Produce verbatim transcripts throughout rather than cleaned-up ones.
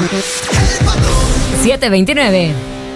siete veintinueve.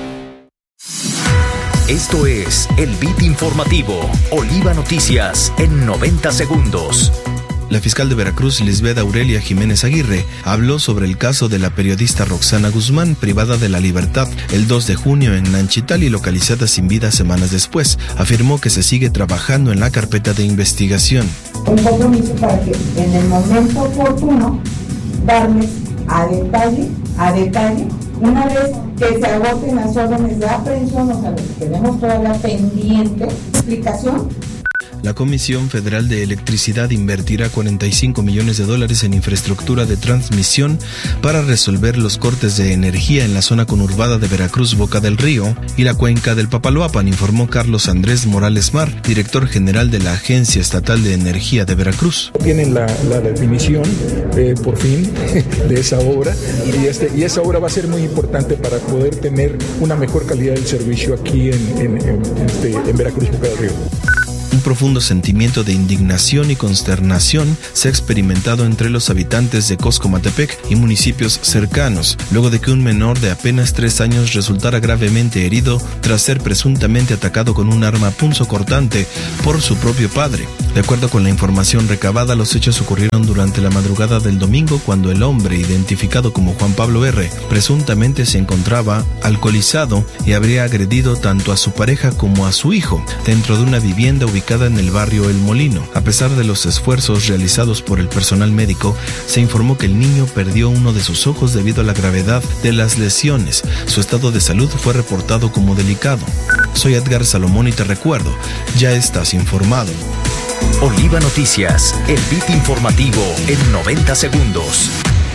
Esto es el Beat Informativo, Oliva Noticias en noventa segundos. La fiscal de Veracruz, Lisbeth Aurelia Jiménez Aguirre, habló sobre el caso de la periodista Roxana Guzmán, privada de la libertad el dos de junio en Nanchital y localizada sin vida semanas después. Afirmó que se sigue trabajando en la carpeta de investigación. Un compromiso para que en el momento oportuno darles a detalle, a detalle, una vez que se agoten las órdenes de aprehensión, o sea, que tenemos todavía pendiente explicación. La Comisión Federal de Electricidad invertirá cuarenta y cinco millones de dólares en infraestructura de transmisión para resolver los cortes de energía en la zona conurbada de Veracruz, Boca del Río y la cuenca del Papaloapan, informó Carlos Andrés Morales Mar, director general de la Agencia Estatal de Energía de Veracruz. Tienen la, la definición, eh, por fin, de esa obra y, este, y esa obra va a ser muy importante para poder tener una mejor calidad del servicio aquí en, en, en, este, en Veracruz, Boca del Río. Un profundo sentimiento de indignación y consternación se ha experimentado entre los habitantes de Coscomatepec y municipios cercanos, luego de que un menor de apenas tres años resultara gravemente herido tras ser presuntamente atacado con un arma punzocortante por su propio padre. De acuerdo con la información recabada, los hechos ocurrieron durante la madrugada del domingo, cuando el hombre, identificado como Juan Pablo R., presuntamente se encontraba alcoholizado y habría agredido tanto a su pareja como a su hijo dentro de una vivienda ubicada en el barrio El Molino. A pesar de los esfuerzos realizados por el personal médico, se informó que el niño perdió uno de sus ojos debido a la gravedad de las lesiones. Su estado de salud fue reportado como delicado. Soy Edgar Salomón y te recuerdo, ya estás informado. Oliva Noticias, el Beat Informativo en noventa segundos.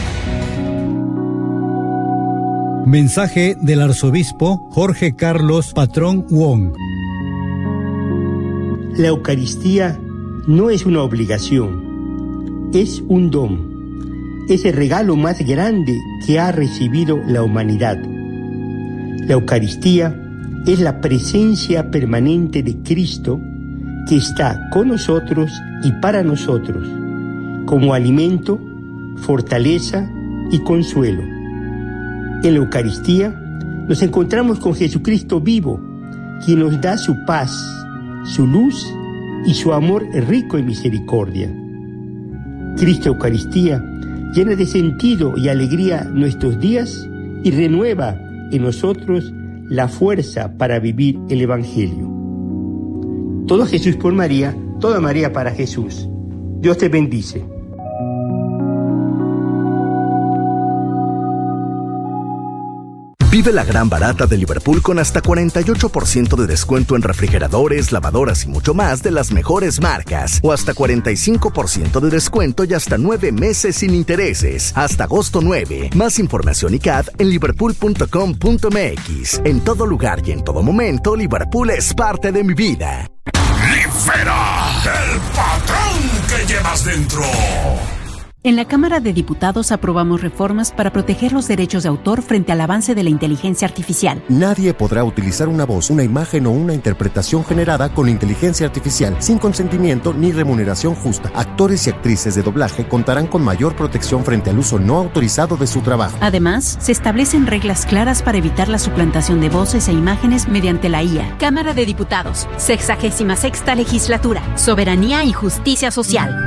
Mensaje del arzobispo Jorge Carlos Patrón Wong. La Eucaristía no es una obligación, es un don, es el regalo más grande que ha recibido la humanidad. La Eucaristía es la presencia permanente de Cristo que está con nosotros y para nosotros, como alimento, fortaleza y consuelo. En la Eucaristía nos encontramos con Jesucristo vivo, quien nos da su paz, su luz y su amor rico en misericordia. Cristo Eucaristía llena de sentido y alegría nuestros días y renueva en nosotros la fuerza para vivir el Evangelio. Todo Jesús por María, toda María para Jesús. Dios te bendice. Vive la gran barata de Liverpool con hasta cuarenta y ocho por ciento de descuento en refrigeradores, lavadoras y mucho más de las mejores marcas. O hasta cuarenta y cinco por ciento de descuento y hasta nueve meses sin intereses. Hasta agosto nueve. Más información y C A D en liverpool punto com punto m x. En todo lugar y en todo momento, Liverpool es parte de mi vida. ¡Libera el patrón que llevas dentro! En la Cámara de Diputados aprobamos reformas para proteger los derechos de autor frente al avance de la inteligencia artificial. Nadie podrá utilizar una voz, una imagen o una interpretación generada con inteligencia artificial sin consentimiento ni remuneración justa. Actores y actrices de doblaje contarán con mayor protección frente al uso no autorizado de su trabajo. Además, se establecen reglas claras para evitar la suplantación de voces e imágenes mediante la I A. Cámara de Diputados, sexagésima sexta legislatura, soberanía y justicia social.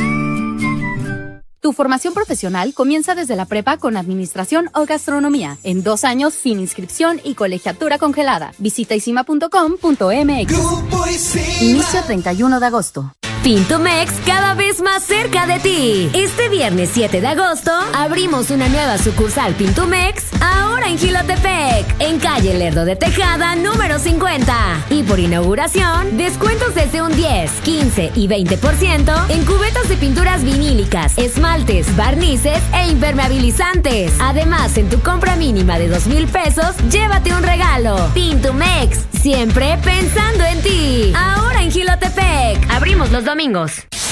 Tu formación profesional comienza desde la prepa con administración o gastronomía, en dos años sin inscripción y colegiatura congelada. Visita isima punto com punto m x. Inicio treinta y uno de agosto. Pintumex cada vez más cerca de ti. Este viernes siete de agosto abrimos una nueva sucursal Pintumex, ahora en Jilotepec, en calle Lerdo de Tejada, número cincuenta. Y por inauguración, descuentos desde un diez, quince y veinte por ciento en cubetas de pinturas vinílicas, esmaltes, barnices e impermeabilizantes. Además, en tu compra mínima de dos mil pesos, llévate un regalo. Pintumex, siempre pensando en ti. Ahora en Jilotepec. Abrimos los domingos.